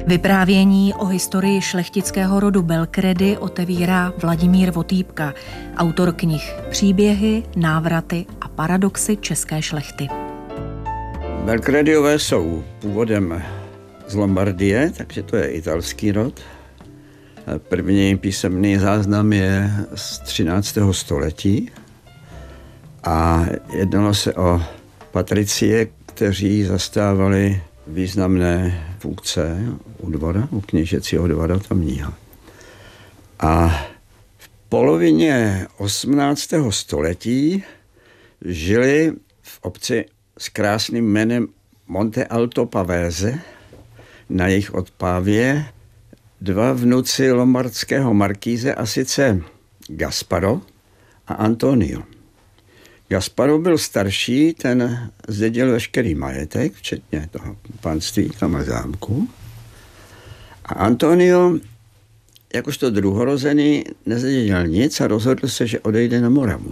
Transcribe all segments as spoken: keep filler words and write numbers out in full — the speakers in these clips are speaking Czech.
Vyprávění o historii šlechtického rodu Belkredy otevírá Vladimír Votýpka, autor knih Příběhy, návraty a paradoxy české šlechty. Belkredyové jsou původem z Lombardie, takže to je italský rod. První písemný záznam je z třináctého století a jednalo se o patricie, kteří zastávali významné funkce u dvora, u kněžecího dvora tamního. A v polovině osmnáctého století žili v obci s krásným jménem Monte Alto Pavese na jih od Pavie dva vnuci lombardského markíze, a sice Gasparo a Antonio. Gasparo byl starší, ten zdědil veškerý majetek, včetně toho panství tam a zámku. A Antonio, jakožto druhorozený, nezdědil nic a rozhodl se, že odejde na Moravu.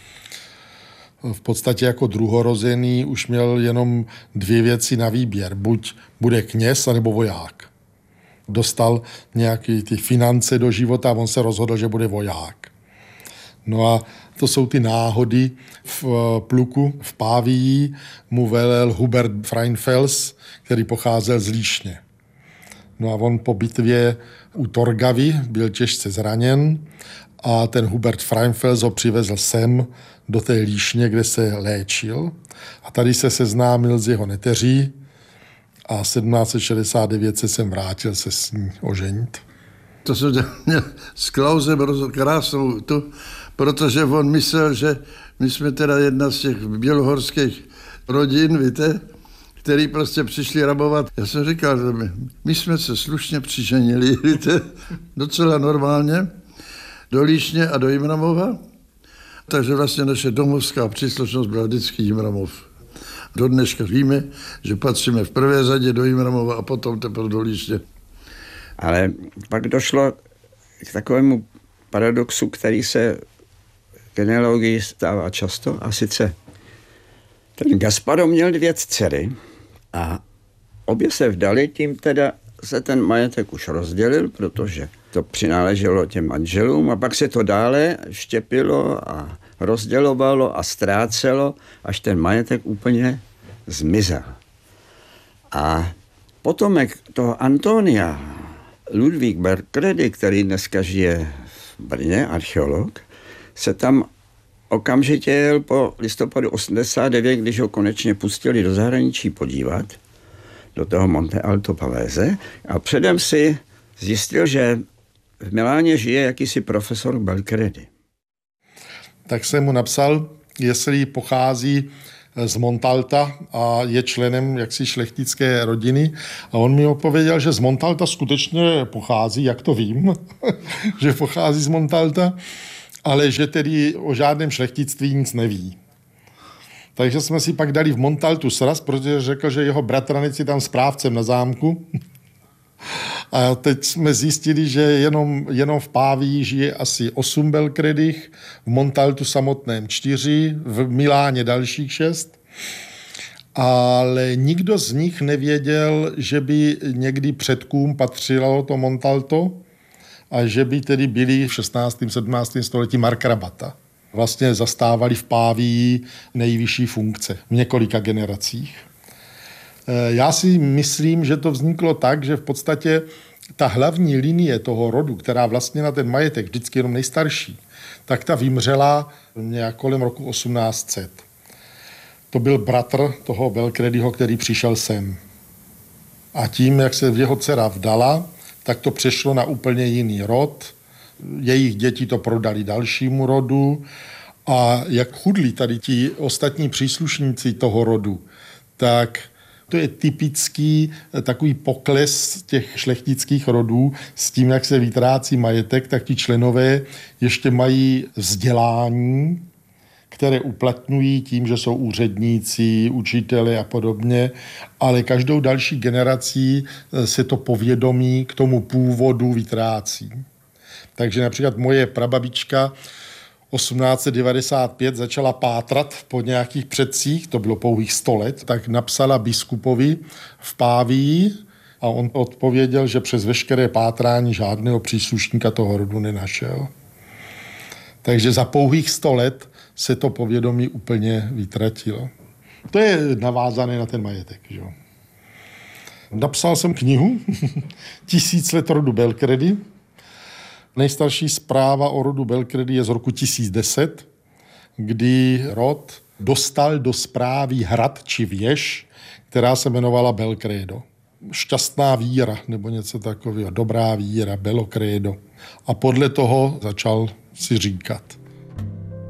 V podstatě jako druhorozený už měl jenom dvě věci na výběr. Buď bude kněz, anebo voják. Dostal nějaké ty finance do života a on se rozhodl, že bude voják. No a to jsou ty náhody. V pluku v Pavii mu velel Hubert Freinfels, který pocházel z Líšně. No a on po bitvě u Torgavy byl těžce zraněn a ten Hubert Freinfels ho přivezl sem do té Líšně, kde se léčil. A tady se seznámil s jeho neteří a sedmnáct set šedesát devět se sem vrátil se s ní oženit. To jsem měl s Klausem krásnou tu, protože on myslel, že my jsme teda jedna z těch bělohorských rodin, víte, který prostě přišli rabovat. Já jsem říkal, že my, my jsme se slušně přiženili, víte, docela normálně, do Líšně a do Jimramova. Takže vlastně naše domovská příslušnost byla vždycky Jimramov. Do dneška víme, že patříme v prvé řadě do Jimramova a potom teprve do Líšně. Ale pak došlo k takovému paradoxu, který se v genealogii stává často, a sice ten Gasparo měl dvě dcery a obě se vdali, tím teda se ten majetek už rozdělil, protože to přináleželo těm manželům, a pak se to dále štěpilo a rozdělovalo a ztrácelo, až ten majetek úplně zmizel. A potomek toho Antonia, Ludvík Belkredy, který dneska žije v Brně, archeolog, se tam okamžitě jel po listopadu osmdesát devět, když ho konečně pustili do zahraničí podívat, do toho Monte Alto Pavese, a předem si zjistil, že v Miláně žije jakýsi profesor Belkredy. Tak jsem mu napsal, jestli pochází z Montalta a je členem jaksi šlechtické rodiny. A on mi odpověděl, že z Montalta skutečně pochází, jak to vím, že pochází z Montalta, ale že tedy o žádném šlechtictví nic neví. Takže jsme si pak dali v Montaltu sraz, protože řekl, že jeho bratranec je tam správcem na zámku. A teď jsme zjistili, že jenom, jenom v Pavii žije asi osm Belkredych, v Montaltu samotném čtyři, v Miláně dalších šest. Ale nikdo z nich nevěděl, že by někdy předkům patřilo to Montalto a že by tedy byli v šestnáctém sedmnáctém století markrabata. Vlastně zastávali v Pavii nejvyšší funkce v několika generacích. Já si myslím, že to vzniklo tak, že v podstatě ta hlavní linie toho rodu, která vlastně na ten majetek vždycky jenom nejstarší, tak ta vymřela nějak kolem roku osmnáct set. To byl bratr toho Belkredyho, který přišel sem. A tím, jak se jeho dcera vdala, tak to přešlo na úplně jiný rod. Jejich děti to prodali dalšímu rodu. A jak chudli tady ti ostatní příslušníci toho rodu, tak to je typický takový pokles těch šlechtických rodů s tím, jak se vytrácí majetek, tak ti členové ještě mají vzdělání, které uplatňují tím, že jsou úředníci, učitelé a podobně, ale každou další generací se to povědomí k tomu původu vytrácí. Takže například moje prababička osmnáct set devadesát pět začala pátrat po nějakých předcích, to bylo pouhých sto let, tak napsala biskupovi v Pavii, A on odpověděl, že přes veškeré pátrání žádného příslušníka toho rodu nenašel. Takže za pouhých sto let se to povědomí úplně vytratilo. To je navázané na ten majetek. Že? Napsal jsem knihu Tisíc let rodu Belcredi. Nejstarší zpráva o rodu Belcredi je z roku tisíc deset, kdy rod dostal do správy hrad či věž, která se jmenovala Belcredo. Šťastná víra, nebo něco takového, dobrá víra, Belcredo. A podle toho začal si říkat.